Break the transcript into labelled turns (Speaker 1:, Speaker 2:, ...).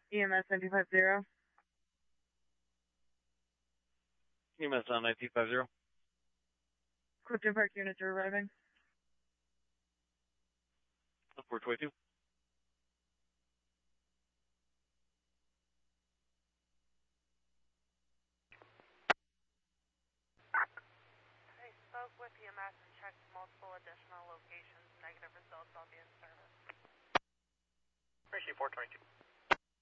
Speaker 1: EMS 950.
Speaker 2: EMS on 1950.
Speaker 1: Clifton Park units are arriving.
Speaker 2: 422.
Speaker 3: I spoke with EMS and checked multiple additional locations. Negative results. I'll be in service.
Speaker 4: Appreciate 422.